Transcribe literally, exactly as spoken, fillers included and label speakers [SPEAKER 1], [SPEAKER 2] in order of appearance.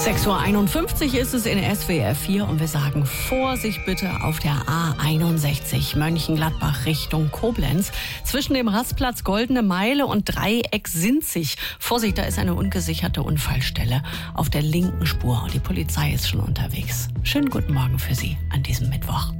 [SPEAKER 1] sechs Uhr einundfünfzig ist es in S W R vier und wir sagen Vorsicht bitte auf der A einundsechzig Mönchengladbach Richtung Koblenz. Zwischen dem Rastplatz Goldene Meile und Dreieck Sinzig. Vorsicht, da ist eine ungesicherte Unfallstelle auf der linken Spur. Die Polizei ist schon unterwegs. Schönen guten Morgen für Sie an diesem Mittwoch.